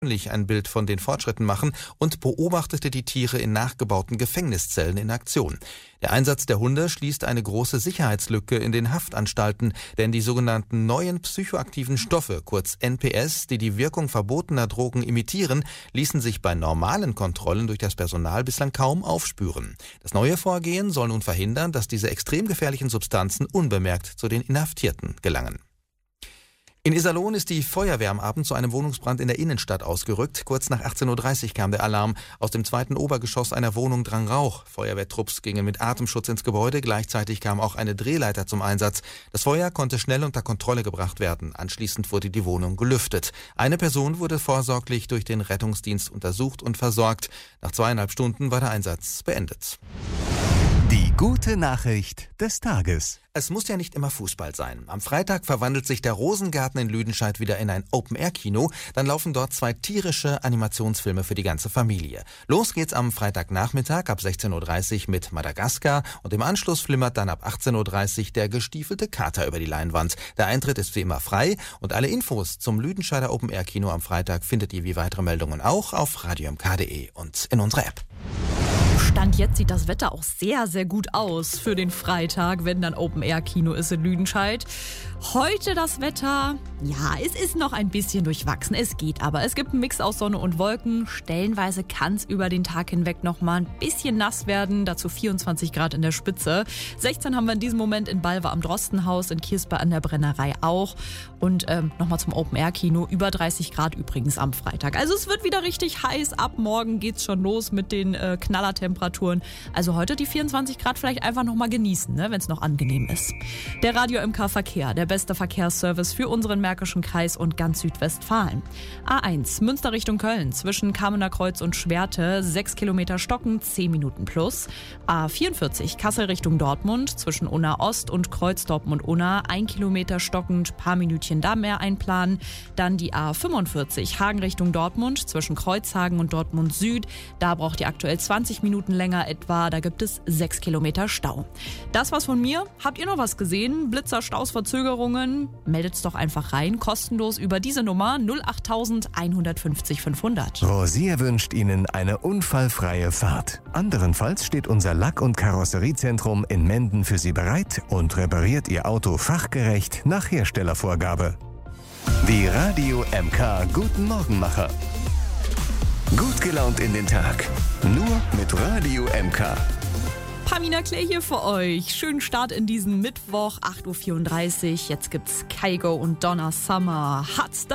ein Bild von den Fortschritten machen und beobachtete die Tiere in nachgebauten Gefängniszellen in Aktion. Der Einsatz der Hunde schließt eine große Sicherheitslücke in den Haftanstalten, denn die sogenannten neuen psychoaktiven Stoffe, kurz NPS, die die Wirkung verbotener Drogen imitieren, ließen sich bei normalen Kontrollen durch das Personal bislang kaum aufspüren. Das neue Vorgehen soll nun verhindern, dass diese extrem gefährlichen Substanzen unbemerkt zu den Inhaftierten gelangen. In Iserlohn ist die Feuerwehr am Abend zu einem Wohnungsbrand in der Innenstadt ausgerückt. Kurz nach 18.30 Uhr kam der Alarm. Aus dem zweiten Obergeschoss einer Wohnung drang Rauch. Feuerwehrtrupps gingen mit Atemschutz ins Gebäude. Gleichzeitig kam auch eine Drehleiter zum Einsatz. Das Feuer konnte schnell unter Kontrolle gebracht werden. Anschließend wurde die Wohnung gelüftet. Eine Person wurde vorsorglich durch den Rettungsdienst untersucht und versorgt. Nach 2,5 Stunden war der Einsatz beendet. Die gute Nachricht des Tages. Es muss ja nicht immer Fußball sein. Am Freitag verwandelt sich der Rosengarten in Lüdenscheid wieder in ein Open-Air-Kino. Dann laufen dort 2 tierische Animationsfilme für die ganze Familie. Los geht's am Freitagnachmittag ab 16.30 Uhr mit Madagaskar und im Anschluss flimmert dann ab 18.30 Uhr der gestiefelte Kater über die Leinwand. Der Eintritt ist wie immer frei und alle Infos zum Lüdenscheider Open-Air-Kino am Freitag findet ihr wie weitere Meldungen auch auf radiomk.de und in unserer App. Stand jetzt sieht das Wetter auch sehr, sehr gut aus für den Freitag, wenn dann Open-Air-Kino ist in Lüdenscheid. Heute das Wetter, ja, es ist noch ein bisschen durchwachsen, es geht aber. Es gibt einen Mix aus Sonne und Wolken. Stellenweise kann es über den Tag hinweg noch mal ein bisschen nass werden, dazu 24 Grad in der Spitze. 16 haben wir in diesem Moment in Balve am Drostenhaus, in Kirspe an der Brennerei auch. Und nochmal zum Open-Air-Kino, über 30 Grad übrigens am Freitag. Also es wird wieder richtig heiß, ab morgen geht's schon los mit den Knallertemperaturen. Also heute die 24 Grad vielleicht einfach nochmal genießen, ne, wenn es noch angenehm ist. Der Radio MK Verkehr, der beste Verkehrsservice für unseren Märkischen Kreis und ganz Südwestfalen. A1 Münster Richtung Köln zwischen Kamener Kreuz und Schwerte 6 Kilometer stocken, 10 Minuten plus. A44 Kassel Richtung Dortmund zwischen Unna Ost und Kreuz Dortmund-Unna 1 Kilometer stockend, paar Minütchen da mehr einplanen. Dann die A45 Hagen Richtung Dortmund zwischen Kreuzhagen und Dortmund Süd. Da braucht ihr aktuell 20 Minuten länger etwa, da gibt es 6 Kilometer Stau. Das war's von mir. Habt ihr noch was gesehen? Blitzer, Staus, Verzögerungen? Meldet's doch einfach rein, kostenlos über diese Nummer 08000 150 500. Rosier wünscht Ihnen eine unfallfreie Fahrt. Anderenfalls steht unser Lack- und Karosseriezentrum in Menden für Sie bereit und repariert Ihr Auto fachgerecht nach Herstellervorgabe. Die Radio MK Guten Morgenmacher. Gut gelaunt in den Tag. Nur mit Radio MK. Pamina Clay hier für euch. Schönen Start in diesen Mittwoch, 8.34 Uhr. Jetzt gibt's Kygo und Donna Summer. Hat's